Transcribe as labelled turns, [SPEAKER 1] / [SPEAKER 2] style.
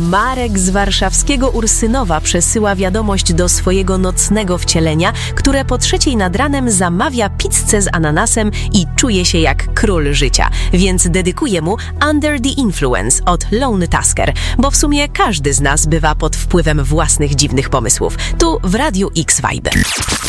[SPEAKER 1] Marek z warszawskiego Ursynowa przesyła wiadomość do swojego nocnego wcielenia, które po 3:00 nad ranem zamawia pizzę z ananasem i czuje się jak król życia. Więc dedykuję mu Under the Influence od Lone Tusker, bo w sumie każdy z nas bywa pod wpływem własnych dziwnych pomysłów. Tu w Radiu X Vibe.